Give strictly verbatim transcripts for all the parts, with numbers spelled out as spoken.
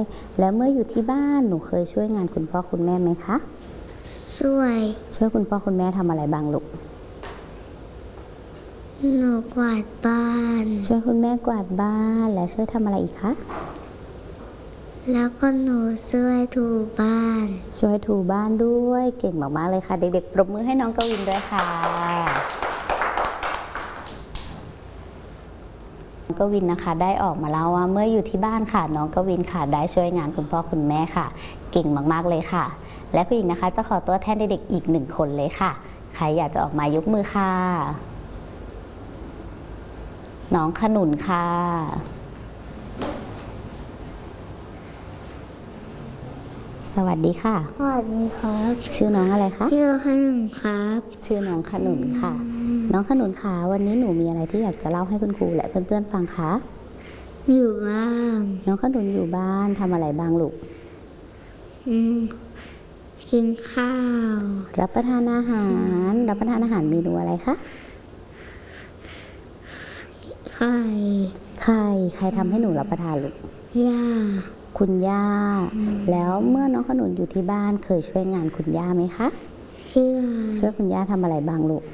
แล้วเมื่ออยู่ที่บ้านหนูเคยช่วยงานคุณพ่อคุณแม่ไหมคะช่วยช่วยคุณพ่อคุณแม่ทำอะไรบ้างลูกหนูกวาดบ้านช่วยคุณแม่กวาดบ้านและช่วยทำอะไรอีกคะแล้วก็หนูช่วยถูบ้านช่วยถูบ้านด้วยเก่งมากๆเลยค่ะเด็กๆปรบมือให้น้องกวินด้วยค่ะน้องกวินนะคะได้ออกมาเล่าว่าเมื่ออยู่ที่บ้านค่ะน้องกวินค่ะได้ช่วยงานคุณพ่อคุณแม่ค่ะเก่งมากๆเลยค่ะและคุณหญิงนะคะจะขอตัวแทนเด็กๆอีกหนึ่งคนเลยค่ะใครอยากจะออกมายกมือค่ะน้องขนุนค่ะสวัสดีค่ะสวัสดีครับชื่อน้องอะไรคะชื่อขนุนครับชื่อน้องขนุนค่ะน้องขนุนค่ะวันนี้หนูมีอะไรที่อยากจะเล่าให้คุณครูและเพื่อนๆฟังคะอยู่บ้านน้องขนุนอยู่บ้านทำอะไรบ้างลูกอืมกินข้าวรับประทานอาหารรับประทานอาหารเมนูอะไรคะไข่ไข่ใครทำให้หนูรับประทานลูกย่าคุณย่าแล้วเมื่อน้องขนุนอยู่ที่บ้านเคยช่วยงานคุณย่าไหมคะช่วยช่วยคุณย่าทำอะไรบ้างลูก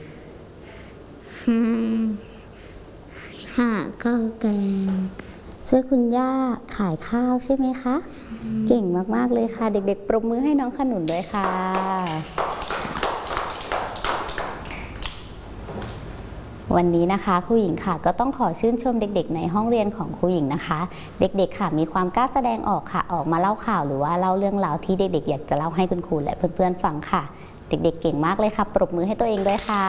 ข้าก็แกงช่วยคุณย่าขายข้าวใช่ไหมคะเก่งมากๆเลยค่ะเด็กๆปรบมือให้น้องขนุนด้วยค่ะวันนี้นะคะครูหญิงค่ะก็ต้องขอชื่นชมเด็กๆในห้องเรียนของครูหญิงนะคะเด็กๆค่ะมีความกล้าแสดงออกค่ะออกมาเล่าข่าวหรือว่าเล่าเรื่องราวที่เด็กๆอยากจะเล่าให้คุณครูและเพื่อนๆฟังค่ะเด็กๆเก่งมากเลยค่ะปรบมือให้ตัวเองด้วยค่ะ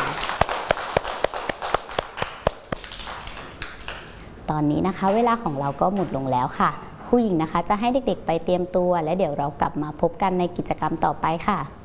ตอนนี้นะคะเวลาของเราก็หมดลงแล้วค่ะครูหญิงนะคะจะให้เด็กๆไปเตรียมตัวและเดี๋ยวเรากลับมาพบกันในกิจกรรมต่อไปค่ะ